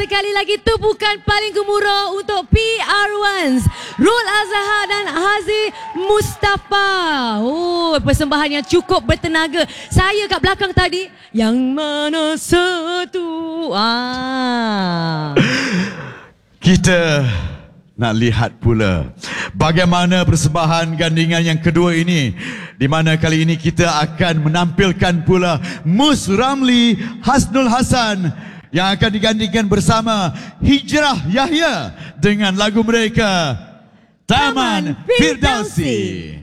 sekali lagi tepukan paling gemuruh untuk PR1s Rul Azhar dan Haziq Mustafa. Oh, persembahan yang cukup bertenaga. Saya kat belakang tadi, yang mana satu? Kita nak lihat pula bagaimana persembahan gandingan yang kedua ini, di mana kali ini kita akan menampilkan pula Mus Ramli Hasnul Hasan yang akan digandingkan bersama Hijrah Yahya dengan lagu mereka Taman Firdausi.